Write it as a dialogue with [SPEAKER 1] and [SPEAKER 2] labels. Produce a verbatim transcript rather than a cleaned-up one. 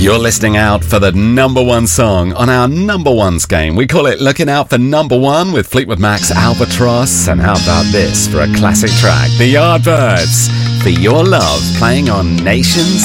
[SPEAKER 1] You're listening out for the number one song on our number ones game. We call it Looking Out for Number One with Fleetwood Mac's Albatross. And how about this for a classic track? The Yardbirds, For Your Love, playing on Nations